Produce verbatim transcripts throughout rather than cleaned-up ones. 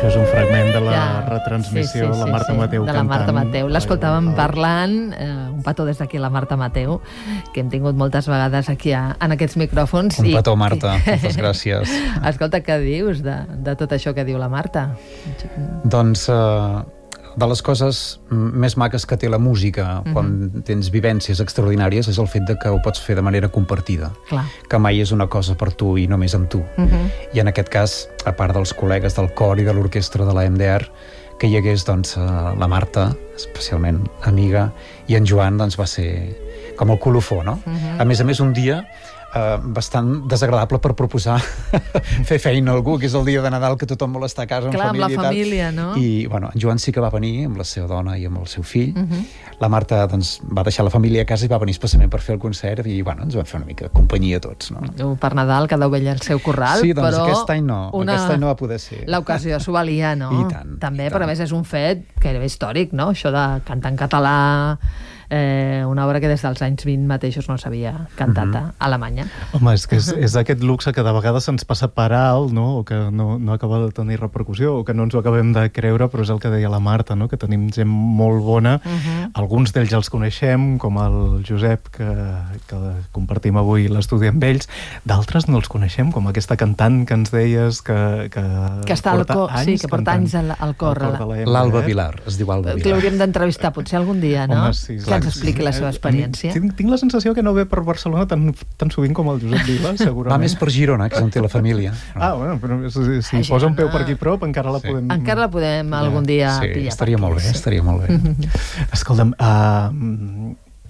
Això és un fragment de la ja, retransmissió de sí, sí, la Marta sí, Mateu de la Marta Mateu. L'escoltàvem parlant, eh, un petó des d'aquí, la Marta Mateu, que hem tingut moltes vegades aquí a, en aquests micròfons. Un petó, Marta, moltes gràcies. Escolta, què dius de, de tot això que diu la Marta? Doncs... Eh... de les coses més maques que té la música uh-huh. quan tens vivències extraordinàries és el fet de que ho pots fer de manera compartida. Clar. Que mai és una cosa per tu i només amb tu. Uh-huh. I en aquest cas, a part dels col·legues del cor i de l'orquestra de la M D R, que hi hagués doncs, la Marta, especialment amiga, i en Joan doncs, va ser com el colofó, no? Uh-huh. A més a més, un dia Uh, bastant desagradable per proposar fer feina a algú, que és el dia de Nadal que tothom vol estar a casa Clar, amb família, amb la família, i tal. No? I bueno, en Joan sí que va venir amb la seva dona i amb el seu fill. Uh-huh. La Marta doncs, va deixar la família a casa i va venir especialment per fer el concert i bueno, ens va fer una mica companyia a tots. No? Per Nadal cada ovella al seu corral, sí, doncs però aquest any no, una... aquest any no va poder ser. L'ocasió s'ho valia, no? I tant. També, i tant. però a més és un fet gairebé històric, no? Això de cantar en català, eh, una obra que des dels anys vint mateixos no s'havia cantat uh-huh. a Alemanya. Home, és que és, és aquest luxe que de vegades se'ns passa per alt, no? O que no, no acaba de tenir repercussió, o que no ens ho acabem de creure, però és el que deia la Marta, no? Que tenim gent molt bona. Uh-huh. Alguns d'ells els coneixem, com el Josep, que, que compartim avui l'estudi amb ells. D'altres no els coneixem, com aquesta cantant que ens deies que, que, que està al cor, sí, que porta anys al, al cor. cor L'Alba Vilar, es diu Alba Vilar. Que l'hauríem d'entrevistar potser algun dia, no? Home, sí, que ens expliqui la seva experiència. Tinc, tinc la sensació que no ve per Barcelona tan, tan sovint com el Josep Vila, segurament. Va més per Girona, que és on té la família. Ah, bueno, però si, si posa un peu per aquí prop, encara la sí. podem... Encara la podem ja. algun dia sí, pillar. Estaria molt bé, sí. estaria molt bé. Escolta'm, uh,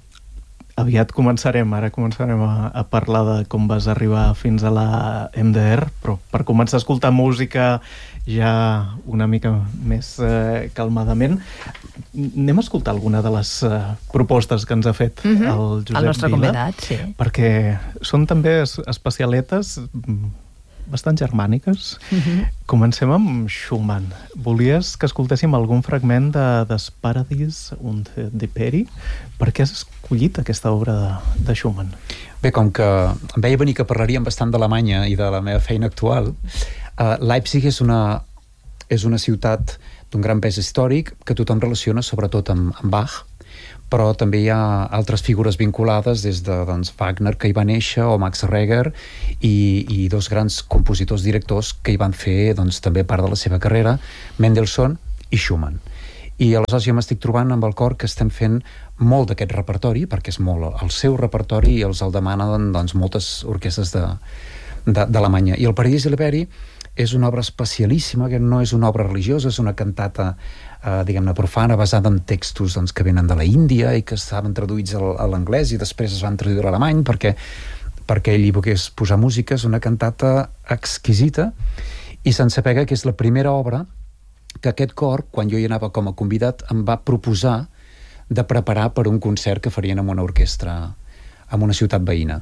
aviat començarem, ara començarem a, a parlar de com vas arribar fins a la M D R, però per començar a escoltar música ja una mica més eh, calmadament, anem a escoltar alguna de les eh, propostes que ens ha fet uh-huh. el Josep Vila. El nostre convidat, sí. Perquè són també especialetes bastant germàniques. Uh-huh. Comencem amb Schumann. Volies que escoltéssim algun fragment de Des Paradies und die Peri. Per què has escollit aquesta obra de, de Schumann? Bé, com que em veia venir que parlaríem bastant d'Alemanya i de la meva feina actual, uh, Leipzig és una, és una ciutat d'un gran pes històric que tothom relaciona sobretot amb, amb Bach, però també hi ha altres figures vinculades des de doncs, Wagner, que hi va néixer, o Max Reger, i, i dos grans compositors directors que hi van fer doncs, també part de la seva carrera, Mendelssohn i Schumann. I aleshores jo m'estic trobant amb el cor que estem fent molt d'aquest repertori, perquè és molt el seu repertori i els el demanen doncs, moltes orquestres d'Alemanya. I el Paradís i l'Iberi és una obra especialíssima, que no és una obra religiosa, és una cantata eh, diguem-ne profana, basada en textos doncs, que venen de la Índia i que estaven traduïts a l'anglès i després es van traduir a l'alemany perquè, perquè ell hi volgués posar música. És una cantata exquisita i sense pega, que és la primera obra que aquest cor, quan jo hi anava com a convidat, em va proposar de preparar per un concert que farien amb una orquestra en una ciutat veïna.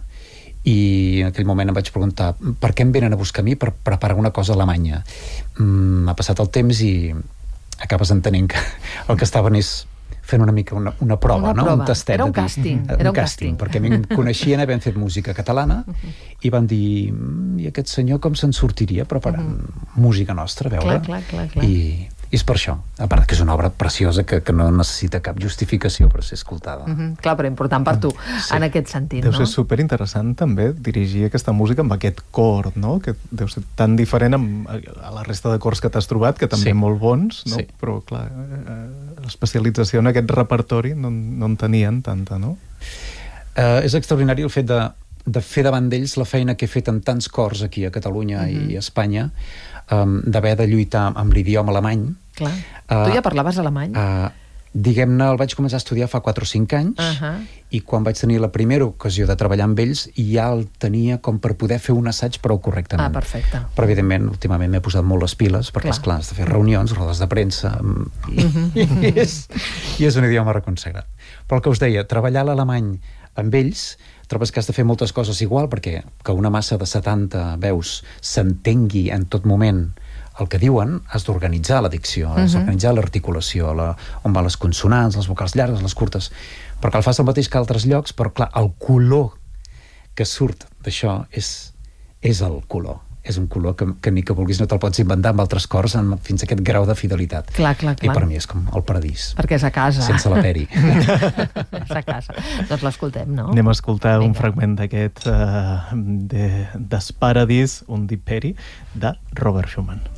I en aquell moment em vaig preguntar per què em venen a buscar a mi per preparar una cosa a Alemanya. Mm, ha passat el temps i acabes entenent que el que estaven és fent una mica una, una prova, una no? prova. Un tastet. Era un càsting. Un, Era un càsting, càsting. perquè a mi em coneixien, havent fet música catalana i van dir, mm, i aquest senyor com se'n sortiria preparant uh-huh. música nostra, a veure? Clar, clar, clar, clar. I, I és per això, a part que és una obra preciosa que, que no necessita cap justificació per ser escoltada. Uh-huh. Clar, però important per tu, sí. en aquest sentit, deu no? Deu ser superinteressant també dirigir aquesta música amb aquest cor, no? Que deu ser tan diferent amb, a la resta de cors que t'has trobat, que també sí. molt bons, no? Sí. Però clar, l'especialització en aquest repertori no, no en tenien tanta, no? Uh, és extraordinari el fet de, de fer davant d'ells la feina que he fet amb tants cors aquí a Catalunya uh-huh. i a Espanya, um, d'haver de lluitar amb l'idioma alemany. Clar. Uh, tu ja parlaves alemany? Uh, diguem-ne, el vaig començar a estudiar fa quatre o cinc anys uh-huh. i quan vaig tenir la primera ocasió de treballar amb ells ja el tenia com per poder fer un assaig prou correctament. Ah, perfecte. Però evidentment, últimament m'he posat molt les piles perquè, clar. esclar, has de fer reunions, rodes de premsa i, uh-huh. i, és, i és un idioma reconsagrat. Però el que us deia, treballar l'alemany amb ells, trobes que has de fer moltes coses igual perquè que una massa de setanta veus s'entengui en tot moment el que diuen, has d'organitzar la dicció, has uh-huh. d'organitzar l'articulació, la, on van les consonants, les vocals llargues, les curtes, perquè el fas el mateix que altres llocs, però clar, el color que surt d'això és, és el color. és un color que, que ni que vulguis no te'l pots inventar amb altres cors amb, fins a aquest grau de fidelitat. Clar, clar, clar. I per mi és com el paradís. Perquè és a casa. Sense la peri. És a casa. Doncs l'escoltem, no? Anem a escoltar Vinga. un fragment d'aquest uh, de, Des Paradis, un Deep Peri, de Robert Schumann.